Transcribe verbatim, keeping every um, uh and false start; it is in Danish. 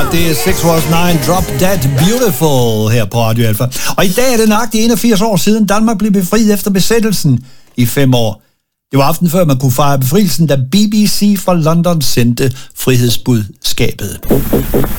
Det er seks was nine, Drop That Beautiful her på Radio Alpha. Og i dag er det nøjagtigt enogfirs år siden, Danmark blev befriet efter besættelsen i fem år. Det var aften før man kunne fejre befrielsen, da B B C fra London sendte frihedsbudskabet.